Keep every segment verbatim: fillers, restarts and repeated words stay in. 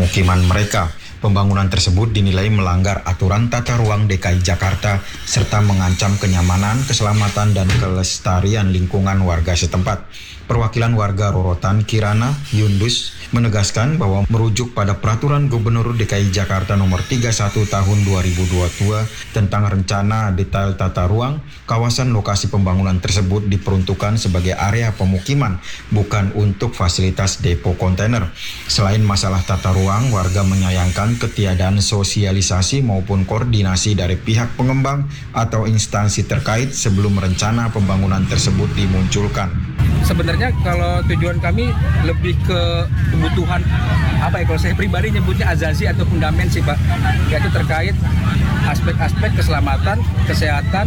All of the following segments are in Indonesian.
pemukiman mereka. Pembangunan tersebut dinilai melanggar aturan tata ruang D K I Jakarta serta mengancam kenyamanan, keselamatan, dan kelestarian lingkungan warga setempat. Perwakilan warga Rorotan, Kirana Yundus, menegaskan bahwa merujuk pada Peraturan Gubernur D K I Jakarta Nomor tiga puluh satu Tahun dua ribu dua puluh dua tentang rencana detail tata ruang, kawasan lokasi pembangunan tersebut diperuntukkan sebagai area pemukiman, bukan untuk fasilitas depo kontainer. Selain masalah tata ruang, warga menyayangkan ketiadaan sosialisasi maupun koordinasi dari pihak pengembang atau instansi terkait sebelum rencana pembangunan tersebut dimunculkan. Sebenarnya kalau tujuan kami lebih ke kebutuhan, apa ya, kalau saya pribadi nyebutnya azazi atau fundament sih Pak, yaitu terkait aspek-aspek keselamatan, kesehatan,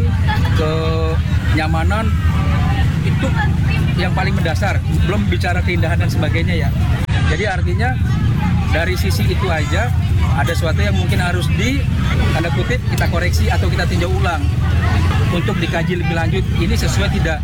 kenyamanan, itu yang paling mendasar, belum bicara keindahan dan sebagainya ya. Jadi artinya dari sisi itu aja ada sesuatu yang mungkin harus di tanda kutip kita koreksi atau kita tinjau ulang untuk dikaji lebih lanjut. Ini sesuai tidak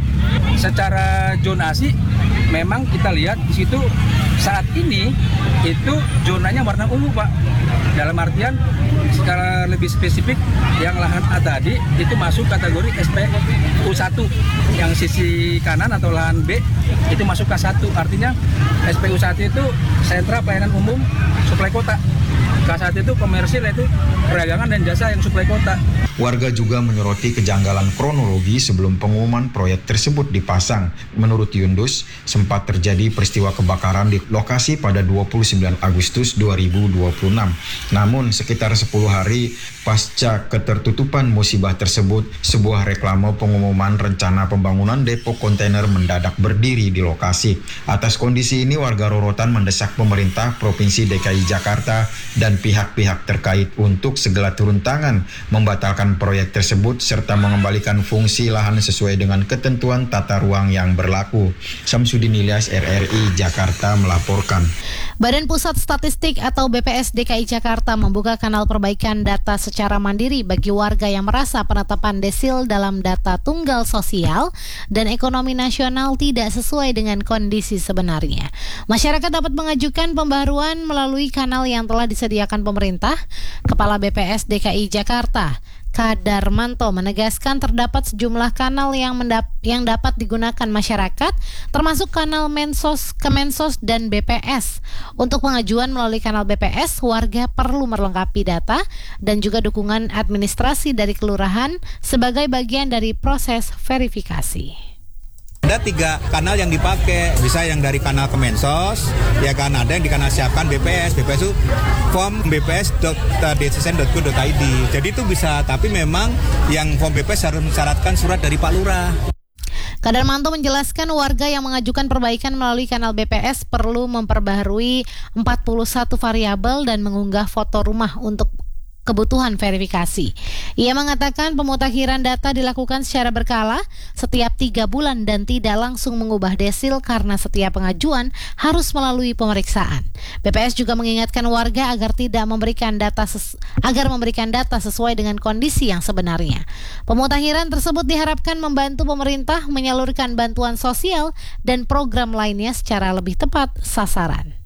secara zonasi. Memang kita lihat di situ saat ini itu zonanya warna ungu Pak. Dalam artian secara lebih spesifik yang lahan A tadi itu masuk kategori S P U satu, yang sisi kanan atau lahan B itu masuk K satu. Artinya S P U satu itu sentra pelayanan umum suplai kota, K satu itu komersil, yaitu perdagangan dan jasa yang suplai kota. Warga juga menyoroti kejanggalan kronologi sebelum pengumuman proyek tersebut dipasang. Menurut Yundus, sempat terjadi peristiwa kebakaran di lokasi pada dua puluh sembilan Agustus dua ribu dua puluh enam. Namun sekitar sepuluh hari pasca ketertutupan musibah tersebut, sebuah reklame pengumuman rencana pembangunan depo kontainer mendadak berdiri di lokasi. Atas kondisi ini, warga Rorotan mendesak pemerintah Provinsi D K I Jakarta dan pihak-pihak terkait untuk segera turun tangan membatalkan proyek tersebut serta mengembalikan fungsi lahan sesuai dengan ketentuan tata ruang yang berlaku. Samsudin Ilyas, R R I Jakarta melaporkan. Badan Pusat Statistik atau B P S D K I Jakarta membuka kanal perbaikan data secara mandiri bagi warga yang merasa penetapan desil dalam data tunggal sosial dan ekonomi nasional tidak sesuai dengan kondisi sebenarnya. Masyarakat dapat mengajukan pembaharuan melalui kanal yang telah disediakan pemerintah. Kepala B P S D K I Jakarta, K. Darmanto, menegaskan terdapat sejumlah kanal yang mendap- yang dapat digunakan masyarakat, termasuk kanal Mensos, Kemensos, dan B P S. Untuk pengajuan melalui kanal B P S, warga perlu melengkapi data dan juga dukungan administrasi dari kelurahan sebagai bagian dari proses verifikasi. Ada tiga kanal yang dipakai, bisa yang dari kanal Kemensos, ya kan, ada yang di kanal siapkan B P S, B P S itu form b p s dot d c s n dot go dot i d. Jadi itu bisa, tapi memang yang form B P S harus mensyaratkan surat dari Pak Lurah. Kadarmanto menjelaskan warga yang mengajukan perbaikan melalui kanal B P S perlu memperbaharui empat puluh satu variabel dan mengunggah foto rumah untuk kebutuhan verifikasi. Ia mengatakan pemutakhiran data dilakukan secara berkala setiap tiga bulan dan tidak langsung mengubah desil karena setiap pengajuan harus melalui pemeriksaan. B P S juga mengingatkan warga agar tidak memberikan data ses- agar memberikan data sesuai dengan kondisi yang sebenarnya. Pemutakhiran tersebut diharapkan membantu pemerintah menyalurkan bantuan sosial dan program lainnya secara lebih tepat sasaran.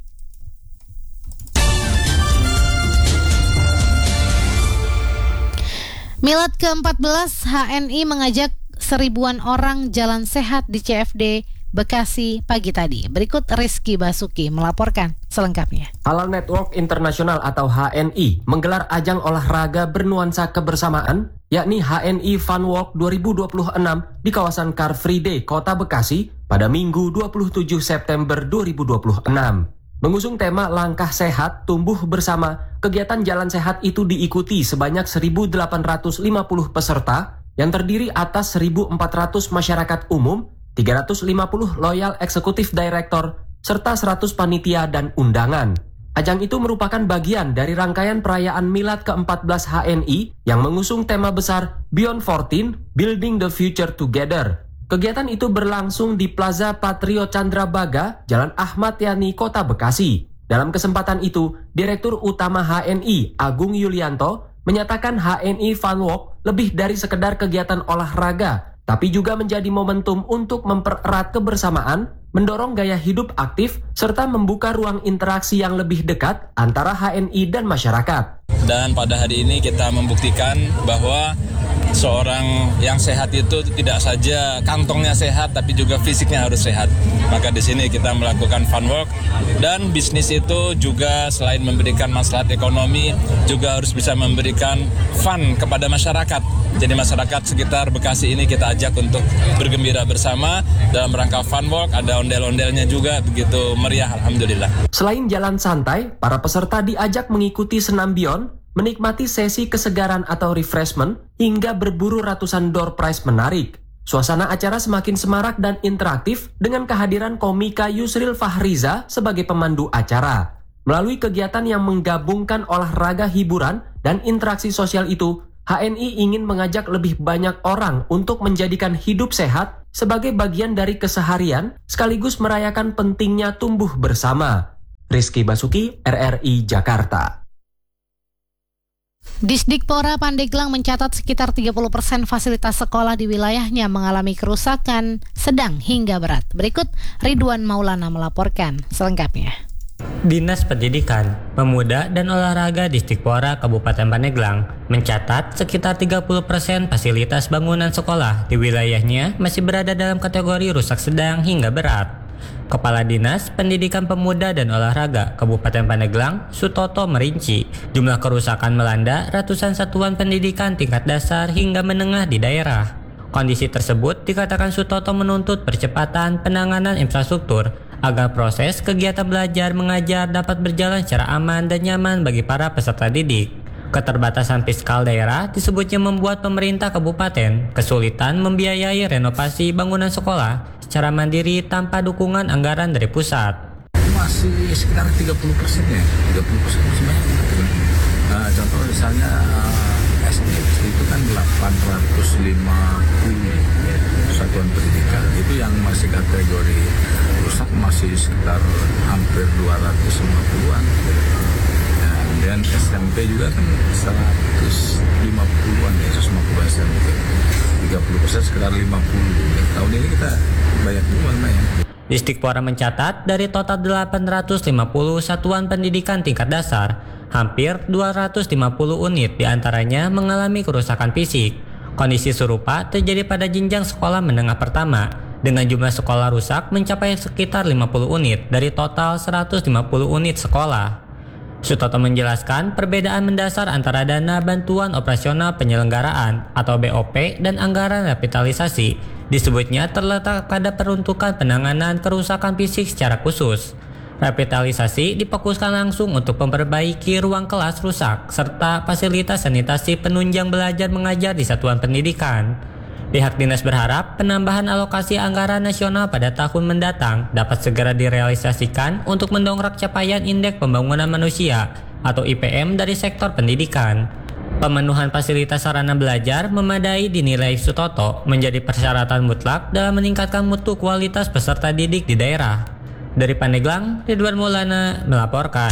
Milad ke empat belas, H N I mengajak seribuan orang jalan sehat di C F D Bekasi pagi tadi. Berikut Rizky Basuki melaporkan selengkapnya. Halal Network International atau H N I menggelar ajang olahraga bernuansa kebersamaan, yakni H N I Fun Walk dua ribu dua puluh enam di kawasan Car Free Day, Kota Bekasi pada Minggu dua puluh tujuh September dua ribu dua puluh enam. Mengusung tema Langkah Sehat, Tumbuh Bersama, kegiatan Jalan Sehat itu diikuti sebanyak seribu delapan ratus lima puluh peserta yang terdiri atas seribu empat ratus masyarakat umum, tiga ratus lima puluh loyal eksekutif director, serta seratus panitia dan undangan. Ajang itu merupakan bagian dari rangkaian perayaan Milad ke empat belas H N I yang mengusung tema besar Beyond empat belas, Building the Future Together. Kegiatan itu berlangsung di Plaza Patrio Candrabaga, Jalan Ahmad Yani, Kota Bekasi. Dalam kesempatan itu, Direktur Utama H N I, Agung Yulianto, menyatakan H N I Fun Walk lebih dari sekedar kegiatan olahraga, tapi juga menjadi momentum untuk mempererat kebersamaan, mendorong gaya hidup aktif, serta membuka ruang interaksi yang lebih dekat antara H N I dan masyarakat. Dan pada hari ini kita membuktikan bahwa seorang yang sehat itu tidak saja kantongnya sehat, tapi juga fisiknya harus sehat. Maka di sini kita melakukan fun walk, dan bisnis itu juga selain memberikan maslahat ekonomi, juga harus bisa memberikan fun kepada masyarakat. Jadi masyarakat sekitar Bekasi ini kita ajak untuk bergembira bersama dalam rangka fun walk, ada ondel-ondelnya juga, begitu meriah, alhamdulillah. Selain jalan santai, para peserta diajak mengikuti senam beyond, menikmati sesi kesegaran atau refreshment, hingga berburu ratusan door prize menarik. Suasana acara semakin semarak dan interaktif dengan kehadiran komika Yusril Fahriza sebagai pemandu acara. Melalui kegiatan yang menggabungkan olahraga, hiburan, dan interaksi sosial itu, H N I ingin mengajak lebih banyak orang untuk menjadikan hidup sehat sebagai bagian dari keseharian, sekaligus merayakan pentingnya tumbuh bersama. Rizky Basuki, R R I Jakarta. Disdikpora Pandeglang mencatat sekitar tiga puluh persen fasilitas sekolah di wilayahnya mengalami kerusakan sedang hingga berat. Berikut Ridwan Maulana melaporkan selengkapnya. Dinas Pendidikan, Pemuda dan Olahraga Disdikpora Kabupaten Pandeglang mencatat sekitar tiga puluh persen fasilitas bangunan sekolah di wilayahnya masih berada dalam kategori rusak sedang hingga berat. Kepala Dinas Pendidikan Pemuda dan Olahraga Kabupaten Pandeglang, Sutoto, merinci jumlah kerusakan melanda ratusan satuan pendidikan tingkat dasar hingga menengah di daerah. Kondisi tersebut dikatakan Sutoto menuntut percepatan penanganan infrastruktur agar proses kegiatan belajar mengajar dapat berjalan secara aman dan nyaman bagi para peserta didik. Keterbatasan fiskal daerah disebutnya membuat pemerintah kabupaten kesulitan membiayai renovasi bangunan sekolah secara mandiri tanpa dukungan anggaran dari pusat. Masih sekitar tiga puluh persen ya, tiga puluh persen masih banyak. Nah, contoh misalnya S D itu kan delapan ratus lima puluh satuan pendidikan, itu yang masih kategori rusak masih sekitar hampir dua ratus lima puluhan. Nah, dan S M P juga kan seratus lima puluhan ya, seratus lima puluh S M P. tiga puluh persen sekitar lima puluh. Tahun ini kita banyak juga ya. Disdikpora mencatat dari total delapan ratus lima puluh satuan pendidikan tingkat dasar, hampir dua ratus lima puluh unit diantaranya mengalami kerusakan fisik. Kondisi serupa terjadi pada jenjang sekolah menengah pertama, dengan jumlah sekolah rusak mencapai sekitar lima puluh unit dari total seratus lima puluh unit sekolah. Sutoto menjelaskan perbedaan mendasar antara dana bantuan operasional penyelenggaraan atau B O P dan anggaran revitalisasi disebutnya terletak pada peruntukan penanganan kerusakan fisik secara khusus. Revitalisasi difokuskan langsung untuk memperbaiki ruang kelas rusak serta fasilitas sanitasi penunjang belajar mengajar di satuan pendidikan. Pihak dinas berharap penambahan alokasi anggaran nasional pada tahun mendatang dapat segera direalisasikan untuk mendongkrak capaian Indeks Pembangunan Manusia atau I P M dari sektor pendidikan. Pemenuhan fasilitas sarana belajar memadai dinilai Sutoto menjadi persyaratan mutlak dalam meningkatkan mutu kualitas peserta didik di daerah. Dari Pandeglang, Ridwan Maulana melaporkan.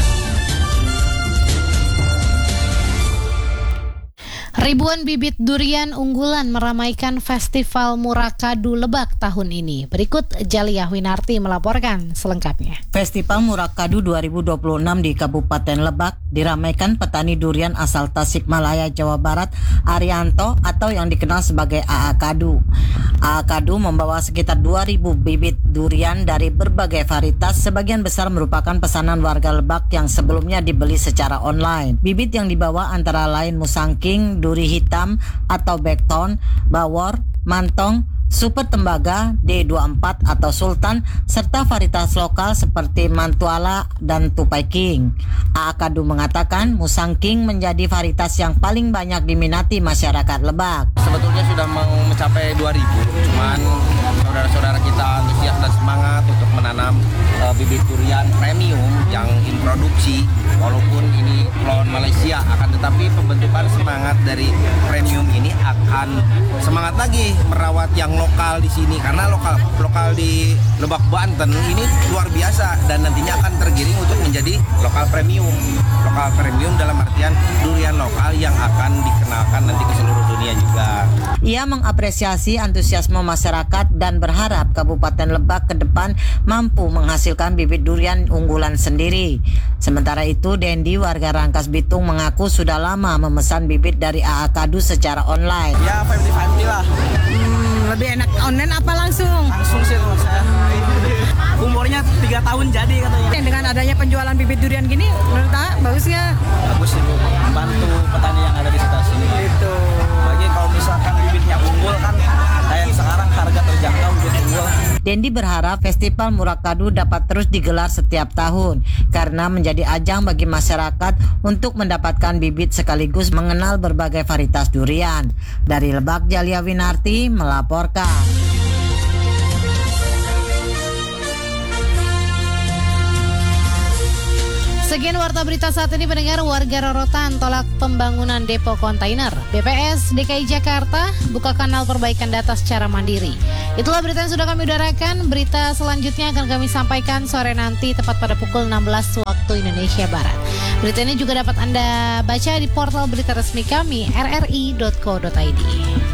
Ribuan bibit durian unggulan meramaikan Festival Murakadu Lebak tahun ini. Berikut Jaliyah Winarti melaporkan selengkapnya. Festival Murakadu dua ribu dua puluh enam di Kabupaten Lebak diramaikan petani durian asal Tasikmalaya, Jawa Barat, Arianto atau yang dikenal sebagai A A Kadu. A A Kadu membawa sekitar dua ribu bibit durian dari berbagai varietas, sebagian besar merupakan pesanan warga Lebak yang sebelumnya dibeli secara online. Bibit yang dibawa antara lain musangking, duri hitam atau bekton, bawor, mantong, super tembaga, D dua puluh empat atau sultan, serta varietas lokal seperti mantuala dan tupai king. A A Kadu mengatakan musang king menjadi varietas yang paling banyak diminati masyarakat Lebak. Sebetulnya sudah mau mencapai dua ribu, cuman saudara-saudara kita antusias dan semangat untuk menanam uh, bibit durian premium yang introduksi, walaupun ini klon Malaysia, akan tetapi pembentukan semangat dari premium ini akan semangat lagi merawat yang lokal di sini, karena lokal lokal di Lebak Banten ini luar biasa dan nantinya akan tergiring untuk menjadi menjadi lokal premium. Lokal premium dalam artian durian lokal yang akan dikenalkan nanti ke seluruh dunia juga. Ia mengapresiasi antusiasme masyarakat dan berharap Kabupaten Lebak ke depan mampu menghasilkan bibit durian unggulan sendiri. Sementara itu, Dendi warga Rangkas Bitung mengaku sudah lama memesan bibit dari A A Kadu secara online. Ya, family-family lah. Hmm, lebih enak online apa langsung? Langsung sih menurut saya. Umurnya tiga tahun jadi katanya. Dengan adanya penjualan bibit durian gini, menurut saya bagus nggak? Bagus sih, Bu. Membantu petani yang ada di sekitar sini. Itu. Bagi kalau misalkan bibitnya unggul kan, kayak sekarang harga terjangkau bibit unggul. Dendi berharap Festival Murah Kadu dapat terus digelar setiap tahun karena menjadi ajang bagi masyarakat untuk mendapatkan bibit sekaligus mengenal berbagai varietas durian. Dari Lebak, Jalia Winarti melaporkan. Sekian warta berita saat ini, pendengar. Warga Rorotan tolak pembangunan depo kontainer. B P S D K I Jakarta buka kanal perbaikan data secara mandiri. Itulah berita yang sudah kami udarakan. Berita selanjutnya akan kami sampaikan sore nanti tepat pada pukul enam belas waktu Indonesia Barat. Berita ini juga dapat Anda baca di portal berita resmi kami r r i dot co dot i d.